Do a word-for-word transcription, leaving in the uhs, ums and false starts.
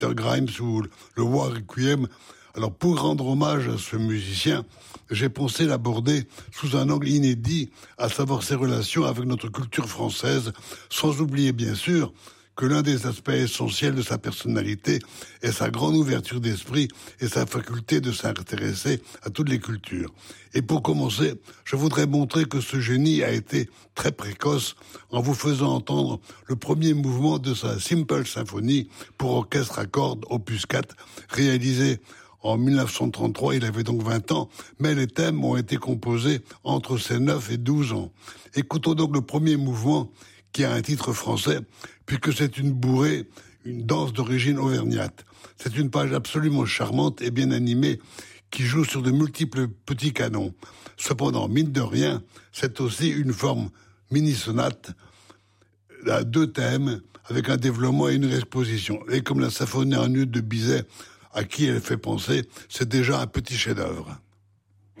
Peter Grimes ou le War Requiem. Alors, pour rendre hommage à ce musicien, j'ai pensé l'aborder sous un angle inédit, à savoir ses relations avec notre culture française, sans oublier bien sûr que l'un des aspects essentiels de sa personnalité est sa grande ouverture d'esprit et sa faculté de s'intéresser à toutes les cultures. Et pour commencer, je voudrais montrer que ce génie a été très précoce en vous faisant entendre le premier mouvement de sa Simple Symphonie pour orchestre à cordes opus quatre, réalisé en mille neuf cent trente-trois. Il avait donc vingt ans, mais les thèmes ont été composés entre ses neuf et douze ans. Écoutons donc le premier mouvement qui a un titre français, puisque c'est une bourrée, une danse d'origine auvergnate. C'est une page absolument charmante et bien animée qui joue sur de multiples petits canons. Cependant, mine de rien, c'est aussi une forme mini-sonate à deux thèmes, avec un développement et une exposition. Et comme la symphonie en ut de Bizet, à qui elle fait penser, c'est déjà un petit chef-d'œuvre.